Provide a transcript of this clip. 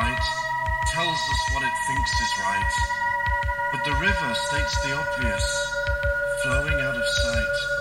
light tells us what it thinks is right, but the river states the obvious, flowing out of sight.